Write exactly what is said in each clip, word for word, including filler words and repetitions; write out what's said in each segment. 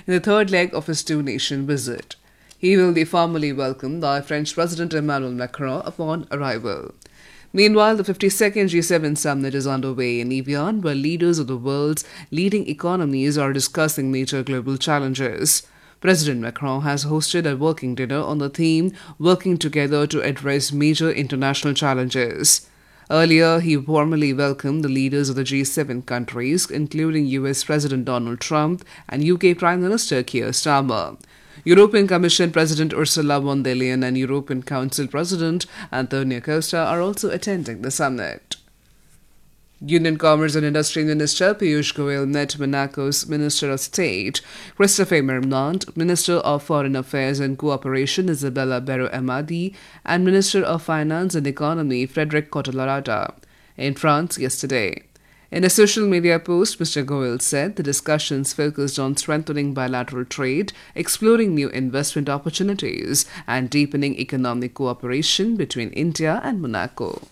in the third leg of his two-nation visit. He will be formally welcomed by French President Emmanuel Macron upon arrival. Meanwhile, the fifty-second G seven summit is underway in Evian, where leaders of the world's leading economies are discussing major global challenges. President Macron has hosted a working dinner on the theme Working Together to Address Major International Challenges. Earlier, he formally welcomed the leaders of the G seven countries, including U S President Donald Trump and U K Prime Minister Keir Starmer. European Commission President Ursula von der Leyen and European Council President Antonio Costa are also attending the summit. Union Commerce and Industry Minister Piyush Goyal met Monaco's Minister of State Christophe Mermont, Minister of Foreign Affairs and Cooperation Isabella Berro-Amadi, and Minister of Finance and Economy Frédéric Cottelarada in France yesterday. In a social media post, Mister Goyal said the discussions focused on strengthening bilateral trade, exploring new investment opportunities, and deepening economic cooperation between India and Monaco.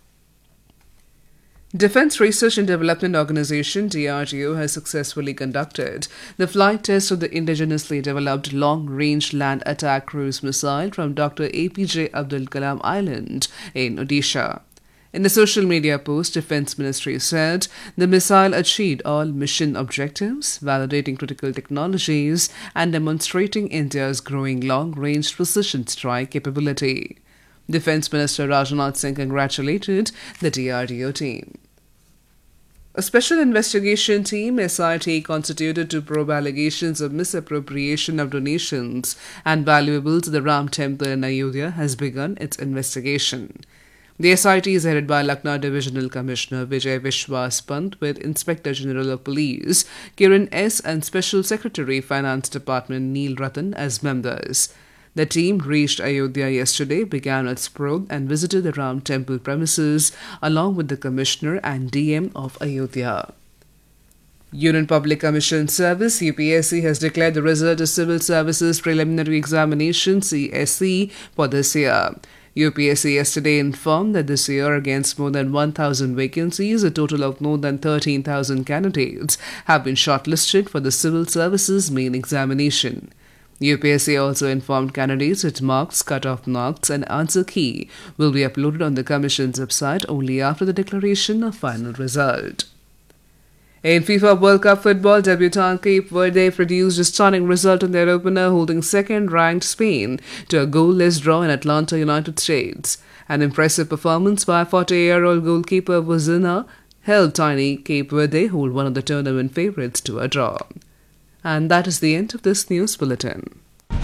Defense Research and Development Organization D R D O has successfully conducted the flight test of the indigenously developed long-range land attack cruise missile from Doctor A P J Abdul Kalam Island in Odisha. In a social media post, Defense Ministry said the missile achieved all mission objectives, validating critical technologies and demonstrating India's growing long-range precision strike capability. Defense Minister Rajnath Singh congratulated the D R D O team. A special investigation team, S I T, constituted to probe allegations of misappropriation of donations and valuables to the Ram Temple in Ayodhya has begun its investigation. The S I T is headed by Lucknow Divisional Commissioner Vijay Vishwas Pant with Inspector General of Police Kiran S. and Special Secretary Finance Department Neil Ratan as members. The team reached Ayodhya yesterday, began its probe and visited the Ram Temple premises along with the Commissioner and D M of Ayodhya. Union Public Commission Service U P S C has declared the result of Civil Services Preliminary Examination C S E for this year. U P S C yesterday informed that this year, against more than one thousand vacancies, a total of more than thirteen thousand candidates have been shortlisted for the Civil Services main examination. U P S C also informed candidates that marks, cut-off marks and answer key will be uploaded on the Commission's website only after the declaration of final result. In FIFA World Cup football, debutant Cape Verde produced a stunning result in their opener, holding second-ranked Spain to a goalless draw in Atlanta, United States. An impressive performance by forty-year-old goalkeeper Vozina helped tiny Cape Verde hold one of the tournament favourites to a draw. And that is the end of this news bulletin.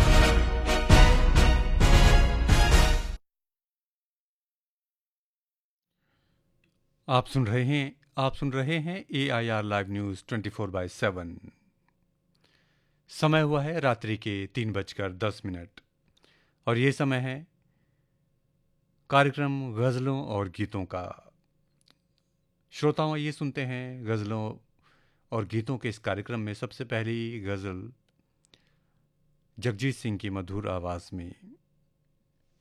आप सुन रहे हैं आप सुन रहे हैं ए I R live news twenty four by seven. समय हुआ है रात्रि के तीन बजकर दस मिनट और ये समय है कार्यक्रम गज़लों और गीतों का। श्रोताओं, ये सुनते हैं गज़लों और गीतों के इस कार्यक्रम में सबसे पहली गज़ल जगजीत सिंह की मधुर आवाज़ में।